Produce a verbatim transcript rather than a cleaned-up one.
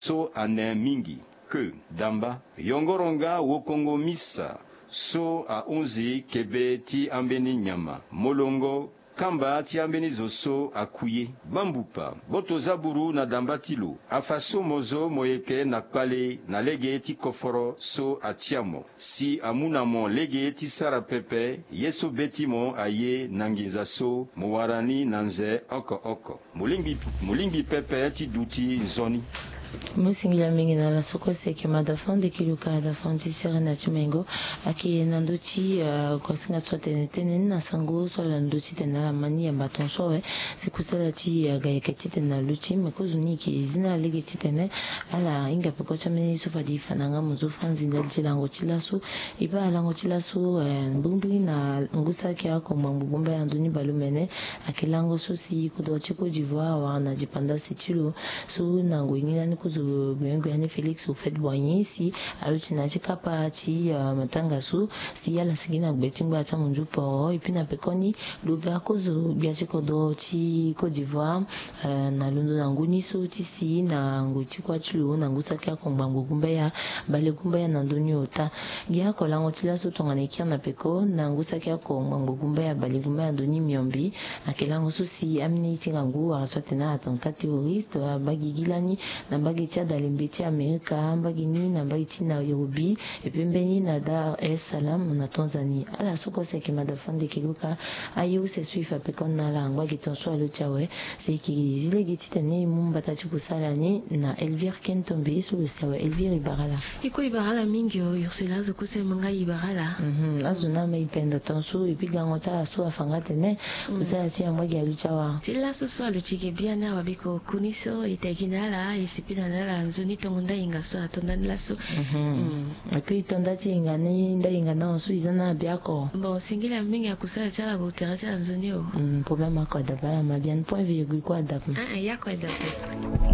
so ane mingi ke damba yongoronga wokongo misa so a onze kebe ti ambeni nyama molongo kamba ti ambeni zoso akuye bambupa boto zaburu na damba tilo afaso mozo moyeke na kpale na lege ti koforo so atiamo si amunamo lege ti sara pepe yeso betimo aye nanginza so mowarani nanze oko oko mulingi mulingi pepe ti duti nzoni Musingira mingi na la soko seke madafon de kiluka dafon ti serena chimengo aki nanduchi kwa singa so tene tene na sango so la nduchi tene la mani ya baton so we se kusela ti ga yakati tene na luchi mekozu ni ki zina lege ti tene ala inga peko chameni so fadi fananga muzo fanzi ndel ti lango ti lasu iba lango ti lasu mbumbi na ngusa ki ako mambugumba ya nduni balumene aki lango so si kudo ti Côte d'Ivoire wa na jipanda sitilo so na ngwingina ni kuzu bengwe Felix au fait boigny si alutina chikapa chi matanga su si yala sigina gbetingba cha munju po et puis na pekoni luga kuzu biachi kodo chi Côte d'Ivoire na lundo na nguni su ti si na nguchi kwa chilu na ngusa kya kombango gumbe ya bale gumbe ya na ndoni ota gia ko lango tila su tongane kia na peko na ngusa kya kombango gumbe ya bale gumbe ya ndoni miombi akelango su si amni tingangu wa swatena attentat terroriste bagi gilani na bagi tia dalimbe tia Amerika bagi ni na bagi tia Nairobi epembeni na Dar es Salaam na Tanzania ala soko seke madafande kiluka ayu se suifa pekon na la ngwa gitonso alo chawe se ki zile gitite ne mumbata chikusala ni na Elvire Kentombe su sawa Elvire Ibarala iko Ibarala mingi o yursela zo kuse manga Ibarala mhm azuna me ipenda tonso ipiga ngota so afanga tene usala tia ngwa gi chawa sila so so alo chike biana wabiko kuniso iteginala isipina nala nzuni tongonda inga so atonda nla so mhm et puis tonda ti inga ni nda inga na so izana biako bon singila mingi akusala tia ko terasi nzuni o mm problème akwa dabala ma bien point virgule kwa dap ah ya kwa dap